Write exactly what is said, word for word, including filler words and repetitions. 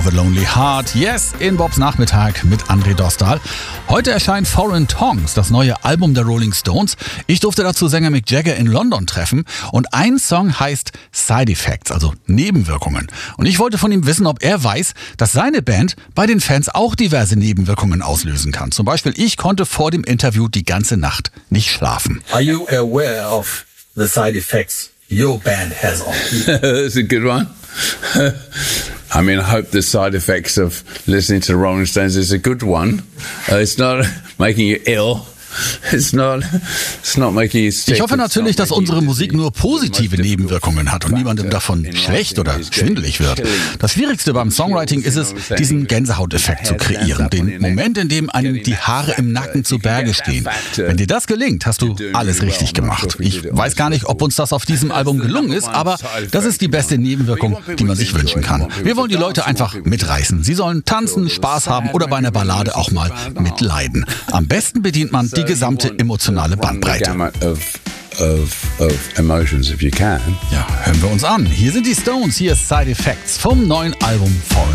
of a Lonely Heart. Yes, in Bobs Nachmittag mit André Dostal. Heute erscheint Foreign Tongues, das neue Album der Rolling Stones. Ich durfte dazu Sänger Mick Jagger in London treffen und ein Song heißt Side Effects, also Nebenwirkungen. Und ich wollte von ihm wissen, ob er weiß, dass seine Band bei den Fans auch diverse Nebenwirkungen auslösen kann. Zum Beispiel, ich konnte vor dem Interview die ganze Nacht nicht schlafen. Are you aware of the side effects your band has on people? That's a good one. I mean, I hope the side effects of listening to the Rolling Stones is a good one. Uh, it's not making you ill. It's not, it's not making you sick. Ich hoffe natürlich, dass unsere Musik nur positive Nebenwirkungen hat und niemandem davon schlecht oder schwindelig wird. Das Schwierigste beim Songwriting ist es, diesen Gänsehauteffekt zu kreieren. Den Moment, in dem einem die Haare im Nacken zu Berge stehen. Wenn dir das gelingt, hast du alles richtig gemacht. Ich weiß gar nicht, ob uns das auf diesem Album gelungen ist, aber das ist die beste Nebenwirkung, die man sich wünschen kann. Wir wollen die Leute einfach mitreißen. Sie sollen tanzen, Spaß haben oder bei einer Ballade auch mal mitleiden. Am besten bedient man die gesamte emotionale Bandbreite. Of, of, of emotions, if you can. Ja, hören wir uns an. Hier sind die Stones, hier ist Side Effects vom neuen Album Foreign